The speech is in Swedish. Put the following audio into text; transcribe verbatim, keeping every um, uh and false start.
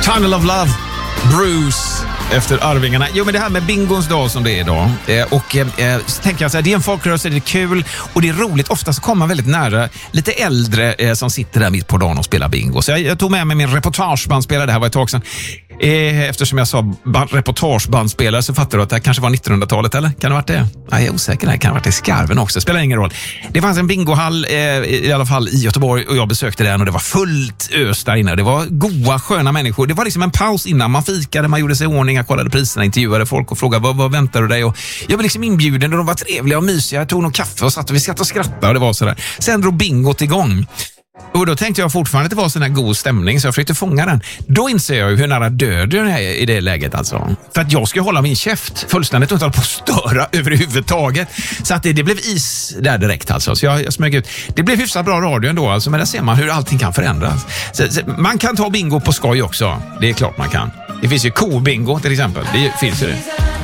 Tunnel of Love, Bruce efter Arvingarna. Jo, men det här med bingons dag som det är idag. Eh, och eh, så tänker jag så här, det är en folkrörelse, det är kul och det är roligt. Ofta så kommer man väldigt nära lite äldre eh, som sitter där mitt på dagen och spelar bingo. Så jag, jag tog med mig min reportagebandspelare, det här var ett tag sedan. Eh, eftersom jag sa band, reportagebandspelare så fattar du att det här kanske var nittonhundratalet, eller? Kan det ha varit det? Nej, jag är osäker, det kan ha varit i Skarven också, spelar ingen roll. Det fanns en bingohall eh, i alla fall i Göteborg och jag besökte den och det var fullt ös där inne. Det var goa, sköna människor. Det var liksom en paus innan man fikade, man gjorde sig i ordning, jag kollade priserna, intervjuade folk och frågade vad, vad väntar du dig? Och jag var liksom inbjuden och de var trevliga och mysiga. Jag tog någon kaffe och satt och vi satt och skrattade och det var sådär. Sen drog bingot igång. Och då tänkte jag fortfarande att det var sån här god stämning så jag försökte fånga den. Då inser jag ju hur nära döden är i det läget alltså. För att jag ska hålla min käft fullständigt utan på att störa överhuvudtaget. Så att det, det blev is där direkt alltså. Så jag, jag smög ut. Det blev hyfsat bra radio ändå alltså, men där ser man hur allting kan förändras. Så, så, man kan ta bingo på skoj också. Det är klart man kan. Det finns ju ko-bingo till exempel. Det finns ju det.